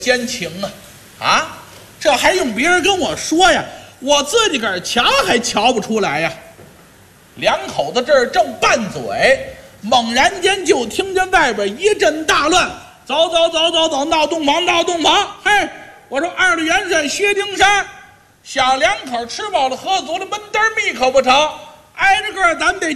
奸情啊！这还用别人跟我说呀？我自己个儿瞧还瞧不出来呀！两口子这儿正拌嘴，猛然间就听见外边一阵大乱，走走走走走，闹洞房闹洞房！嘿，我说二的元帅薛丁山，小两口吃饱了喝足了，闷墩儿蜜可不成，挨着个咱得